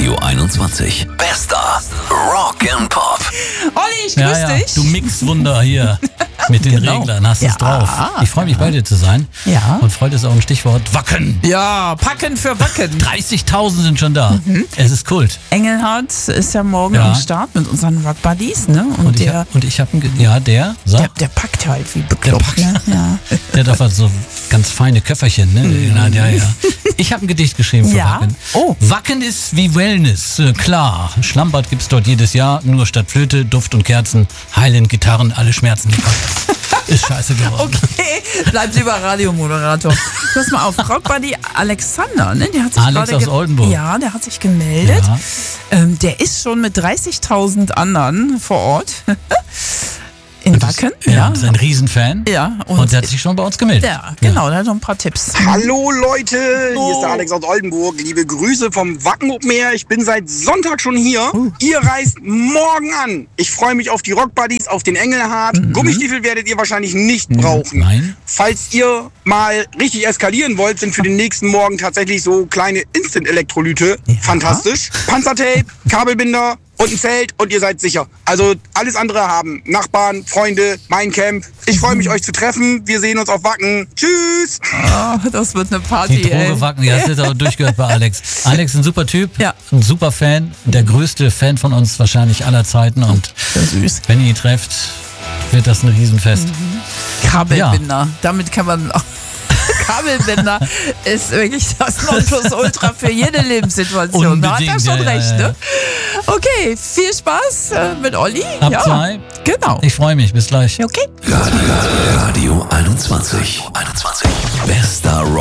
Radio 21. Bester Rock and Pop. Olli, ich grüß dich. Du Mixwunder hier mit den Reglern, hast es drauf. Ich freue mich, bei dir zu sein. Ja. Und Freude ist auch ein Stichwort. Wacken. Ja, packen für Wacken. 30.000 sind schon da. Es ist Kult. Engelhardt ist ja morgen am Start mit unseren Rock Buddies, ne? Und ich habe der packt halt wie bekloppt, Der ne? Ja. Der hat doch so ganz feine Köfferchen, ne? Ja. Ich habe ein Gedicht geschrieben für Wacken. Oh. Wacken ist wie Wellness, klar. Schlampert gibt's dort jedes Jahr, nur statt Flöte, Duft und Kerzen, heilen Gitarren, alle Schmerzen. Ist scheiße geworden. Okay, bleib lieber Radiomoderator. Pass mal auf, Rockbuddy Alexander, ne? Der hat sich Alex aus Oldenburg. Ja, der hat sich gemeldet. Ja. Der ist schon mit 30.000 anderen vor Ort. In Wacken. Ja, ist ein Riesenfan. Ja. Und der hat sich schon bei uns gemeldet. Ja, genau, der hat noch ein paar Tipps. Hallo Leute, hier ist der Alex aus Oldenburg. Liebe Grüße vom Wacken Open Air. Ich bin seit Sonntag schon hier. Ihr reist morgen an. Ich freue mich auf die Rock Buddies, auf den Engelhardt. Gummistiefel werdet ihr wahrscheinlich nicht brauchen. Nein. Falls ihr mal richtig eskalieren wollt, sind für den nächsten Morgen tatsächlich so kleine Instant-Elektrolyte. Fantastisch. Panzertape, Kabelbinder und ein Zelt und ihr seid sicher. Also alles andere haben Nachbarn, Freunde, mein Camp. Ich freue mich, euch zu treffen. Wir sehen uns auf Wacken. Tschüss! Oh, das wird eine Party, Die Droge Wacken, ja, das ist aber durchgehört bei Alex. Alex ist ein super Typ, ein super Fan, der größte Fan von uns wahrscheinlich aller Zeiten. Und süß. Wenn ihr ihn trefft, wird das ein Riesenfest. Kabelbinder, damit kann man auch. Kabelbinder ist wirklich das Nonplusultra für jede Lebenssituation. Da hat er schon recht, ne? Okay, viel Spaß mit Olli. Ab 2. Genau. Ich freue mich. Bis gleich. Okay. Radio 21. Bester Rock.